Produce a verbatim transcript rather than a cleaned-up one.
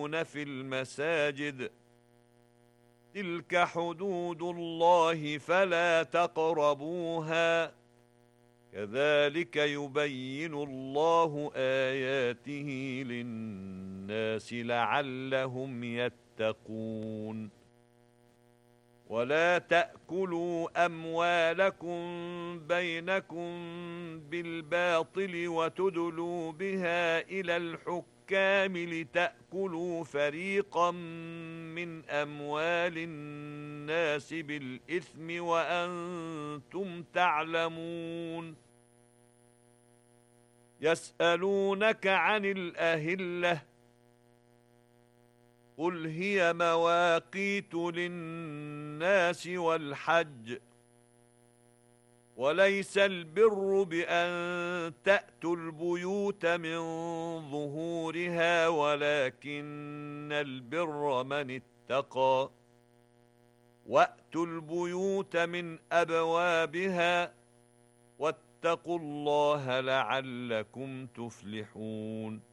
يصلون في المساجد تلك حدود الله فلا تقربوها كذلك يبين الله آياته للناس لعلهم يتقون ولا تأكلوا أموالكم بينكم بالباطل وتدلوا بها إلى الحكام لتأكلوا فريقا من أموال الناس بالإثم وأنتم تعلمون يسألونك عن الأهلة قل هي مواقيت للناس والحج وليس البر بأن تأتوا البيوت من ظهورها ولكن البر من اتقى وأتوا البيوت من أبوابها واتقوا الله لعلكم تفلحون